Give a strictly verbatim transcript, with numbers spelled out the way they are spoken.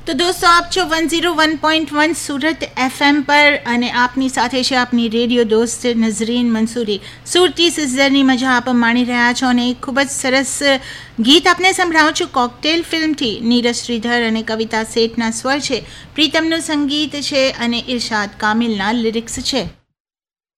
તો દોસ્તો આપ છો one zero one point one Surat FM પર અને આપની સાથે છે આપની રેડિયો દોસ્ત નઝરીન મંસૂરી. સુરતી સિઝરની મજા આપ માણી રહ્યા છો અને એક ખૂબ જ સરસ ગીત આપને સંભળાવું છું કોકટેલ ફિલ્મથી. નીરજ શ્રીધર અને કવિતા શેઠના સ્વર છે, પ્રીતમનું સંગીત છે અને ઇરશાદ કામિલના લિરિક્સ છે.